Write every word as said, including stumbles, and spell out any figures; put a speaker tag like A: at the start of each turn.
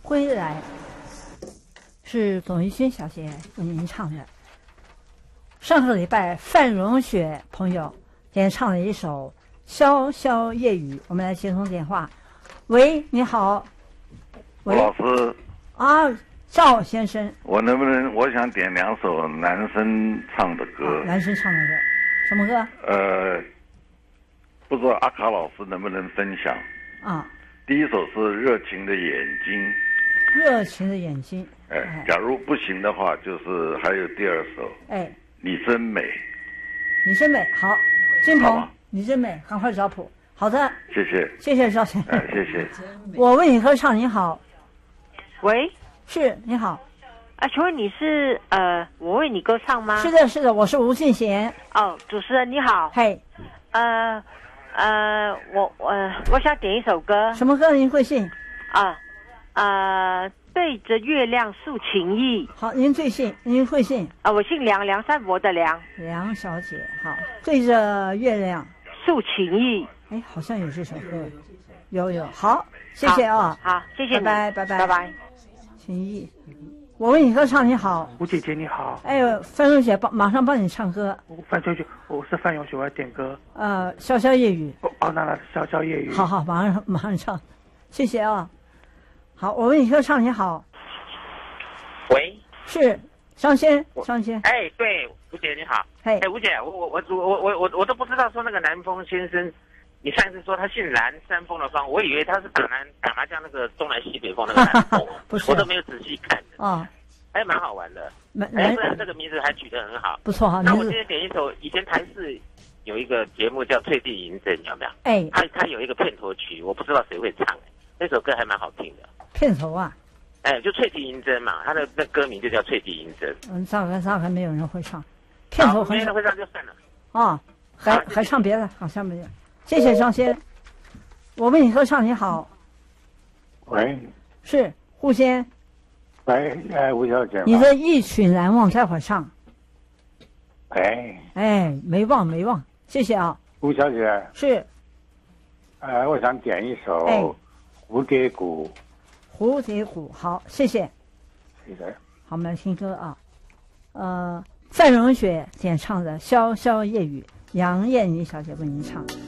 A: 归来是董玉轩小姐为您唱的。上个礼拜范荣雪朋友演唱了一首《潇潇夜雨》，我们来接通电话。喂，你好。喂，
B: 老师
A: 啊，赵先生，
B: 我能不能我想点两首男生唱的歌？
A: 啊、男生唱的歌，什么歌？
B: 呃，不知道阿卡老师能不能分享？
A: 啊，
B: 第一首是《热情的眼睛》。
A: 热情的眼睛。
B: 哎，哎假如不行的话，就是还有第二首。
A: 哎，
B: 你真美。
A: 你真美，好，金鹏，你真美，赶快找谱。好的，
B: 谢谢，
A: 谢谢赵先生，
B: 哎，谢谢。
A: 我为你歌唱，你好。
C: 喂，
A: 是，你好。
C: 啊，请问你是呃，我为你歌唱吗？
A: 是的，是的，我是吴敬贤。
C: 哦，主持人你好。
A: 嘿，
C: 呃呃，我我、呃、我想点一首歌。
A: 什么歌您会信？
C: 啊呃，对着月亮诉情意。
A: 好，您最信，您会信。
C: 啊，我姓梁，梁山伯的梁。
A: 梁小姐，好，对着月亮
C: 诉情意。
A: 哎，好像有这首歌，有有，好，谢谢啊、
C: 哦，好，谢谢你，
A: 拜拜拜
C: 拜拜。
A: 情意，我为你歌唱，你好，
D: 吴姐姐你好。
A: 哎呦，范荣雪帮马上帮你唱歌。
D: 范秋雪，我是范永雪，我要点歌。
A: 呃，潇潇夜雨。
D: 哦，哦那那潇潇夜雨。
A: 好好，马上马上唱，谢谢啊。好，我为你歌唱，你好。
E: 喂，
A: 是张先，张先。
E: 哎，对，吴姐你好。
A: 哎，
E: 吴姐，我我我我我我我都不知道说那个南风先生。你上次说他姓蓝，山峰的峰，我以为他是打南打麻将那个东南西北风那个南风，
A: 不是，
E: 我都没有仔细看。
A: 哦，
E: 还蛮好玩的。
A: 哎，
E: 这这个名字还取得很好，
A: 不错哈。
E: 那我今天点一首，以前台视有一个节目叫《翠地银针》，有没有？
A: 哎，
E: 他他有一个片头曲，我不知道谁会唱，那首歌还蛮好听的。
A: 片头啊？
E: 哎，就《翠地银针》嘛，他的那歌名就叫《翠地银针》。
A: 嗯，大概大概没有人会唱，片头
E: 没人会唱就算了。
A: 哦，还还唱别的，好像没有。谢谢张先。我为你歌唱，你好。
F: 喂，
A: 是胡先。
F: 喂，哎，吴小姐。
A: 你的一曲难忘，待会儿唱。
F: 哎。
A: 哎，没忘没忘，谢谢啊。
F: 吴小姐。
A: 是。
F: 呃，我想点一首《蝴蝶谷》。
A: 蝴蝶谷，好，谢谢。
F: 谢谢。
A: 好，我们来听歌啊。呃，范荣雪演唱的《潇潇夜雨》，杨燕妮小姐为您唱。